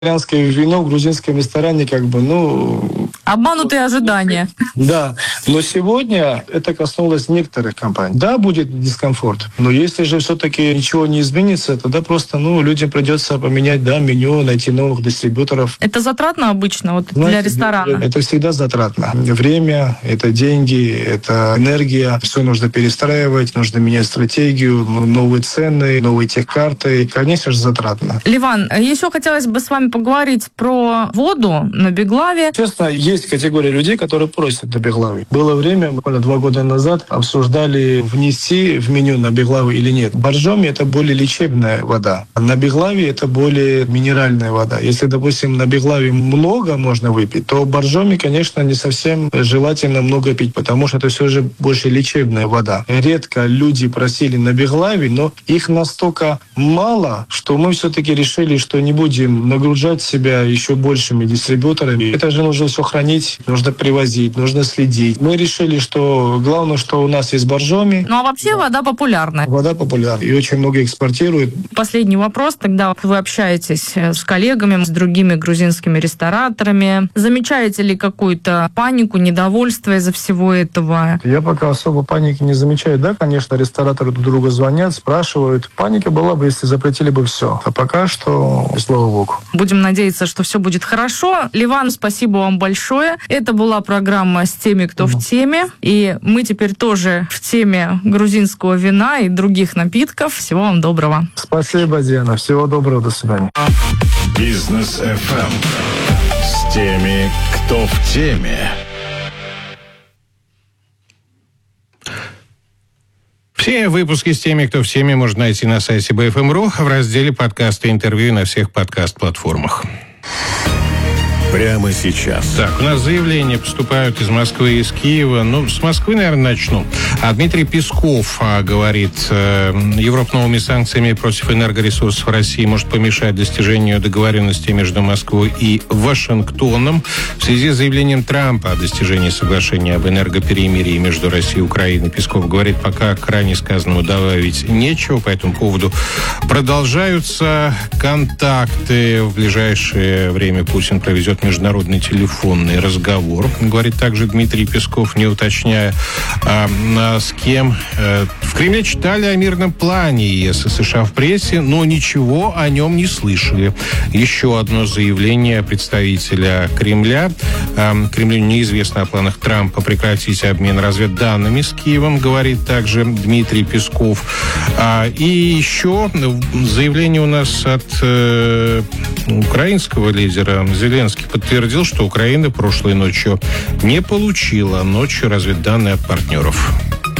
итальянское вино в грузинском ресторане обманутые ожидания. Да, но сегодня это коснулось некоторых компаний. Да, будет дискомфорт, но если же все-таки ничего не изменится, тогда просто людям придется поменять меню, найти новых дистрибьюторов. Это затратно обычно для ресторана? Это всегда затратно. Время, это деньги, это энергия. Все нужно перестраивать, нужно менять стратегию, новые цены, новые техкарты. Конечно же, затратно. Ливан, еще хотелось бы с вами поговорить про воду на Беглаве. Честно, есть категория людей, которые просят на Беглаве. Было время, буквально 2 года назад, обсуждали, внести в меню на Беглаве или нет. Боржоми — это более лечебная вода. На Беглаве это более минеральная вода. Если, допустим, на Беглаве много можно выпить, то боржоми, конечно, не совсем желательно много пить, потому что это все же больше лечебная вода. Редко люди просили на Беглаве, но их настолько мало, что мы все-таки решили, что не будем нагружать себя еще большими дистрибьюторами. Это же нужно все хранить, нужно привозить, нужно следить. Мы решили, что главное, что у нас есть боржоми. А вообще вода популярна. Вода популярна и очень много экспортируют. Последний вопрос. Тогда вы общаетесь с коллегами, с другими грузинскими рестораторами. Замечаете ли какую-то панику, недовольство из-за всего этого? Я пока особо паники не замечаю. Да, конечно, рестораторы друг другу звонят, спрашивают. Паника была бы, если запретили бы все. А пока что, слава богу. Будем надеяться, что все будет хорошо. Ливан, спасибо вам большое. Это была программа «С теми, кто в теме». И мы теперь тоже в теме грузинского вина и других напитков. Всего вам доброго. Спасибо, Диана. Всего доброго. До свидания. Бизнес FM. С теми, кто в теме. Все выпуски с теми, кто в теме, можно найти на сайте BFM.ru в разделе «Подкасты и интервью» на всех подкаст-платформах. Прямо сейчас. Так, у нас заявления поступают из Москвы и из Киева. С Москвы, наверное, начну. Дмитрий Песков говорит, Европа новыми санкциями против энергоресурсов России может помешать достижению договоренности между Москвой и Вашингтоном. В связи с заявлением Трампа о достижении соглашения об энергоперемирии между Россией и Украиной, Песков говорит, пока к ранее сказанному добавить нечего. По этому поводу продолжаются контакты. В ближайшее время Путин проведет международный телефонный разговор, говорит также Дмитрий Песков, не уточняя, с кем. В Кремле читали о мирном плане ЕС и США в прессе, но ничего о нем не слышали. Еще одно заявление представителя Кремля. Кремлю неизвестно о планах Трампа прекратить обмен разведданными с Киевом, говорит также Дмитрий Песков. И еще заявление у нас от украинского лидера. Зеленский подтвердил, что Украина прошлой ночью не получила разведданные от партнеров.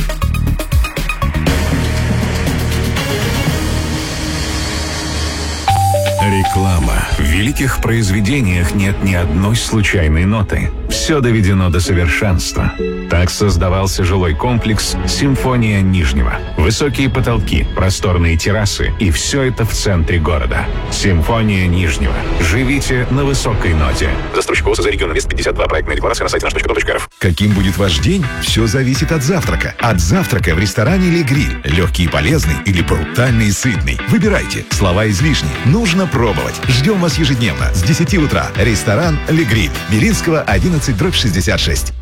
Реклама. В великих произведениях нет ни одной случайной ноты. Все доведено до совершенства. Так создавался жилой комплекс «Симфония Нижнего». Высокие потолки, просторные террасы и все это в центре города. «Симфония Нижнего». Живите на высокой ноте. Застройщик ОС за регион Инвест 52. Проектная декларация на сайте наш.com.рф. Каким будет ваш день? Все зависит от завтрака. От завтрака в ресторане «Ле Гриль». Легкий и полезный или брутальный и сытный. Выбирайте. Слова излишни. Нужно пробовать. Ждем вас ежедневно с 10 утра. Ресторан «Ле Гриль». Белинского 11/66.